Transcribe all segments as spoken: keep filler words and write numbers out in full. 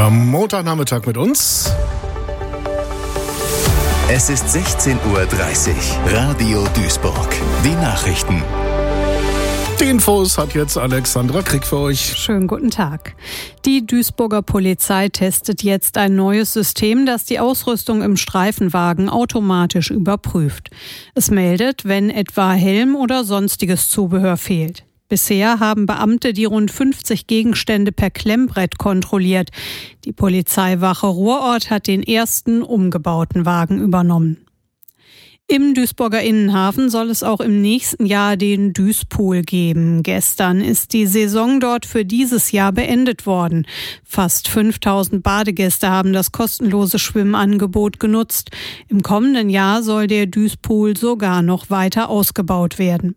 am Montagnachmittag mit uns. Es ist sechzehn Uhr dreißig. Radio Duisburg. Die Nachrichten. Die Infos hat jetzt Alexandra Krieg für euch. Schönen guten Tag. Die Duisburger Polizei testet jetzt ein neues System, das die Ausrüstung im Streifenwagen automatisch überprüft. Es meldet, wenn etwa Helm oder sonstiges Zubehör fehlt. Bisher haben Beamte die rund fünfzig Gegenstände per Klemmbrett kontrolliert. Die Polizeiwache Ruhrort hat den ersten umgebauten Wagen übernommen. Im Duisburger Innenhafen soll es auch im nächsten Jahr den Duispool geben. Gestern ist die Saison dort für dieses Jahr beendet worden. Fast fünftausend Badegäste haben das kostenlose Schwimmangebot genutzt. Im kommenden Jahr soll der Duispool sogar noch weiter ausgebaut werden.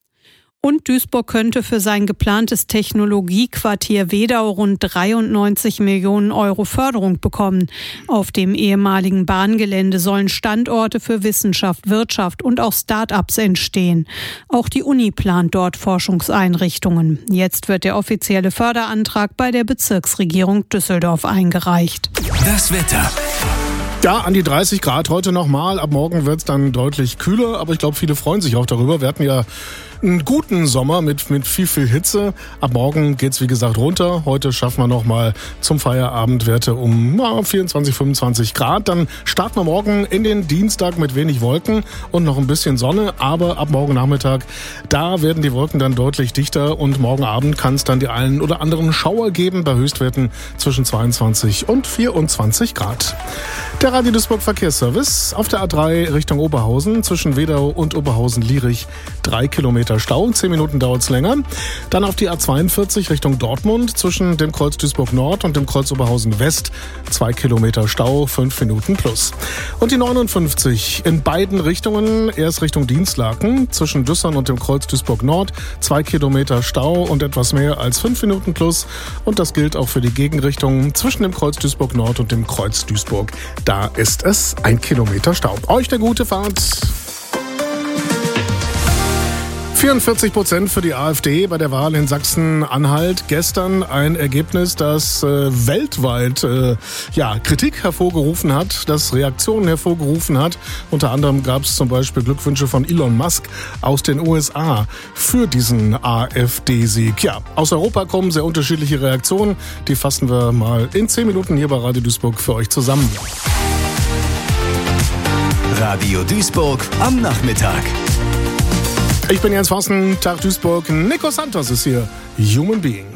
Und Duisburg könnte für sein geplantes Technologiequartier Wedau rund dreiundneunzig Millionen Euro Förderung bekommen. Auf dem ehemaligen Bahngelände sollen Standorte für Wissenschaft, Wirtschaft und auch Start-ups entstehen. Auch die Uni plant dort Forschungseinrichtungen. Jetzt wird der offizielle Förderantrag bei der Bezirksregierung Düsseldorf eingereicht. Das Wetter. Ja, an die dreißig Grad heute nochmal. Ab morgen wird es dann deutlich kühler, aber ich glaube, viele freuen sich auch darüber. Wir hatten ja einen guten Sommer mit mit viel, viel Hitze. Ab morgen geht's wie gesagt runter. Heute schaffen wir nochmal zum Feierabend Werte um na, vierundzwanzig, fünfundzwanzig Grad. Dann starten wir morgen in den Dienstag mit wenig Wolken und noch ein bisschen Sonne. Aber ab morgen Nachmittag, da werden die Wolken dann deutlich dichter und morgen Abend kann es dann die einen oder anderen Schauer geben bei Höchstwerten zwischen zweiundzwanzig und vierundzwanzig Grad. Der Radio Duisburg Verkehrsservice auf der A drei Richtung Oberhausen zwischen Wedau und Oberhausen-Lierich drei Kilometer Stau, zehn Minuten dauert es länger. Dann auf die A zweiundvierzig Richtung Dortmund zwischen dem Kreuz Duisburg Nord und dem Kreuz Oberhausen West zwei Kilometer Stau, fünf Minuten plus. Und die neunundfünfzig in beiden Richtungen, erst Richtung Dienstlaken zwischen Düssern und dem Kreuz Duisburg Nord zwei Kilometer Stau und etwas mehr als fünf Minuten plus. Und das gilt auch für die Gegenrichtung zwischen dem Kreuz Duisburg Nord und dem Kreuz Duisburg. Da ist es ein Kilometer Stau. Euch eine gute Fahrt. vierundvierzig Prozent für die AfD bei der Wahl in Sachsen-Anhalt. Gestern ein Ergebnis, das äh, weltweit äh, ja, Kritik hervorgerufen hat, das Reaktionen hervorgerufen hat. Unter anderem gab es zum Beispiel Glückwünsche von Elon Musk aus den U S A für diesen AfD-Sieg. Ja, aus Europa kommen sehr unterschiedliche Reaktionen. Die fassen wir mal in zehn Minuten hier bei Radio Duisburg für euch zusammen. Radio Duisburg am Nachmittag. Ich bin Jens Vossen, Tag Duisburg. Nico Santos ist hier, Human Being.